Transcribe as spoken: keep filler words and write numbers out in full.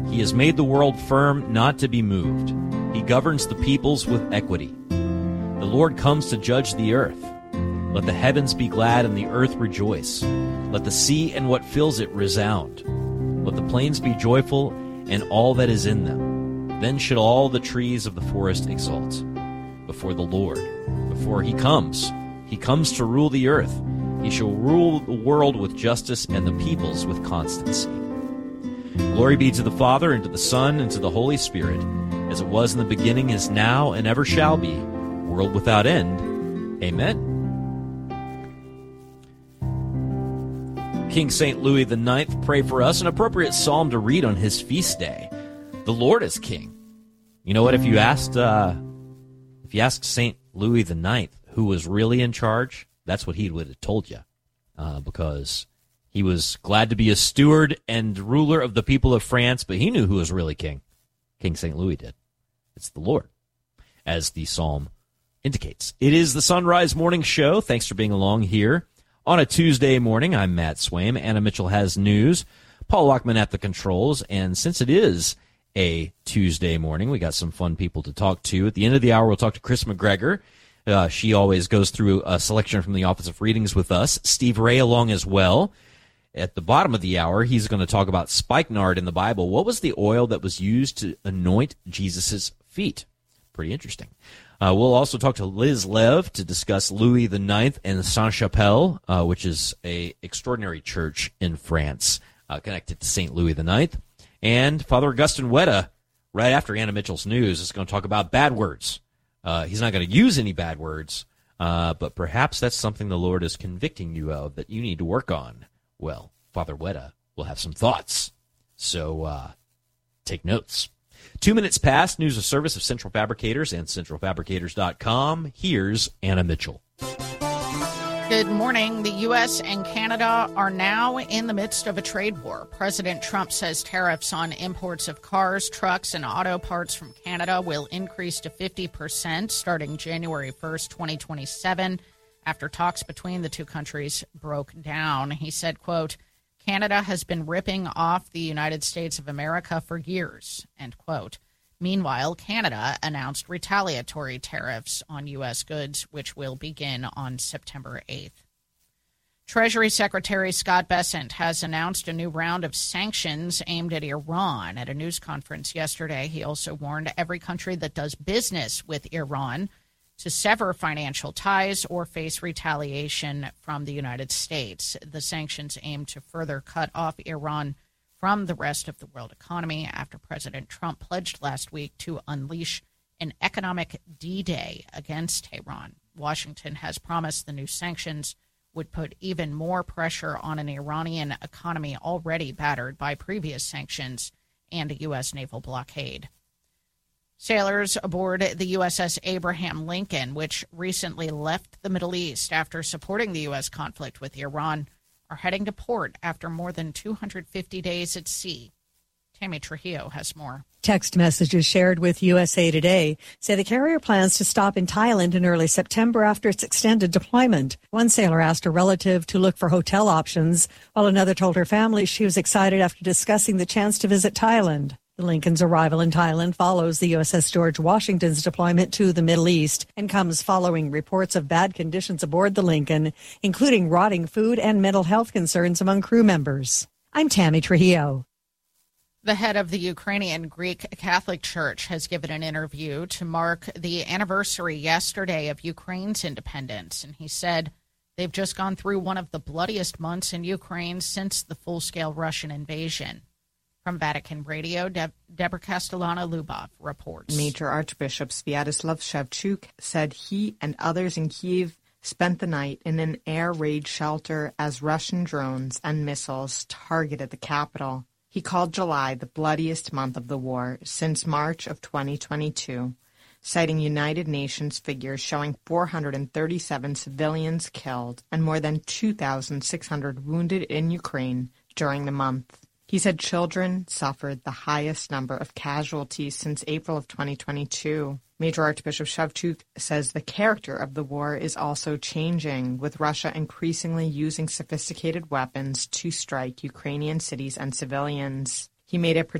He has made the world firm, not to be moved. He governs the peoples with equity. The Lord comes to judge the earth. Let the heavens be glad and the earth rejoice. Let the sea and what fills it resound. Let the plains be joyful and all that is in them. Then should all the trees of the forest exult before the Lord. Before he comes, he comes to rule the earth. He shall rule the world with justice and the peoples with constancy. Glory be to the Father, and to the Son, and to the Holy Spirit, as it was in the beginning, is now, and ever shall be, world without end. Amen. King Saint Louis the Ninth, pray for us, an appropriate psalm to read on his feast day. The Lord is King. You know what? If you asked, uh, if you asked Saint Louis the Ninth who was really in charge, that's what he would have told you, uh, because he was glad to be a steward and ruler of the people of France, but he knew who was really king. King Saint Louis did. It's the Lord, as the psalm indicates. It is the Sunrise Morning Show. Thanks for being along here on a Tuesday morning. I'm Matt Swaim. Anna Mitchell has news. Paul Lockman at the controls. And since it is a Tuesday morning, we got some fun people to talk to. At the end of the hour, we'll talk to Chris McGregor. Uh, she always goes through a selection from the Office of Readings with us. Steve Ray along as well. At the bottom of the hour, he's going to talk about spikenard in the Bible. What was the oil that was used to anoint Jesus' feet? Pretty interesting. Uh, we'll also talk to Liz Lev to discuss Louis the Ninth and Sainte-Chapelle, uh, which is a extraordinary church in France uh, connected to Saint Louis the Ninth. And Father Augustine Wetta, right after Anna Mitchell's news, is going to talk about bad words. Uh, he's not going to use any bad words, uh, but perhaps that's something the Lord is convicting you of that you need to work on. Well, Father Wetta will have some thoughts, so uh, take notes. Two minutes past, news of service of Central Fabricators and central fabricators dot com. Here's Anna Mitchell. Good morning. The U S and Canada are now in the midst of a trade war. President Trump says tariffs on imports of cars, trucks, and auto parts from Canada will increase to fifty percent starting January first, twenty twenty-seven. After talks between the two countries broke down. He said, quote, Canada has been ripping off the United States of America for years, end quote. Meanwhile, Canada announced retaliatory tariffs on U S goods, which will begin on September eighth. Treasury Secretary Scott Bessent has announced a new round of sanctions aimed at Iran. At a news conference yesterday, he also warned every country that does business with Iran to sever financial ties or face retaliation from the United States. The sanctions aim to further cut off Iran from the rest of the world economy after President Trump pledged last week to unleash an economic D-Day against Tehran. Washington has promised the new sanctions would put even more pressure on an Iranian economy already battered by previous sanctions and a U S naval blockade. Sailors aboard the U S S Abraham Lincoln, which recently left the Middle East after supporting the U S conflict with Iran, are heading to port after more than two hundred fifty days at sea. Tammy Trujillo has more. Text messages shared with U S A Today say the carrier plans to stop in Thailand in early September after its extended deployment. One sailor asked a relative to look for hotel options, while another told her family she was excited after discussing the chance to visit Thailand. The Lincoln's arrival in Thailand follows the U S S George Washington's deployment to the Middle East and comes following reports of bad conditions aboard the Lincoln, including rotting food and mental health concerns among crew members. I'm Tammy Trujillo. The head of the Ukrainian Greek Catholic Church has given an interview to mark the anniversary yesterday of Ukraine's independence, and he said they've just gone through one of the bloodiest months in Ukraine since the full-scale Russian invasion. From Vatican Radio, De- Deborah Castellano-Lubov reports. Major Archbishop Sviatoslav Shevchuk said he and others in Kyiv spent the night in an air raid shelter as Russian drones and missiles targeted the capital. He called July the bloodiest month of the war since March of twenty twenty-two, citing United Nations figures showing four hundred thirty-seven civilians killed and more than two thousand six hundred wounded in Ukraine during the month. He said children suffered the highest number of casualties since April of twenty twenty-two. Major Archbishop Shevchuk says the character of the war is also changing, with Russia increasingly using sophisticated weapons to strike Ukrainian cities and civilians. He made a